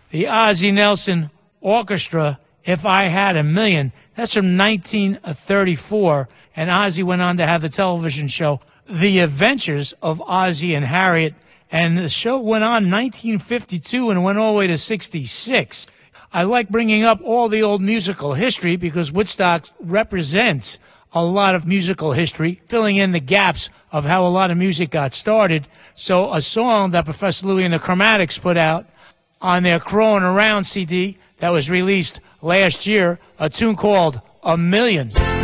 The Ozzie Nelson Orchestra, If I Had a Million. That's from 1934, and Ozzie went on to have the television show The Adventures of Ozzie and Harriet, and the show went on 1952 and went all the way to 66. I like bringing up all the old musical history because Woodstock represents a lot of musical history, filling in the gaps of how a lot of music got started. So a song that Professor Louie and the Chromatics put out on their Crowing Around CD that was released last year, a tune called A Million.